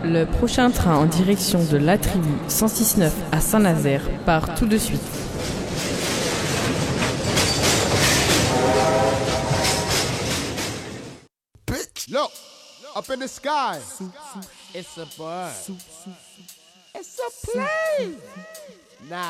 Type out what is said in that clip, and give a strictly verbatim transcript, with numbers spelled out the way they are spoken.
Le prochain train en direction de La Tribu cent six neuf à Saint-Nazaire part tout de suite. Look, up in the sky. It's a bird. It's a plane. Now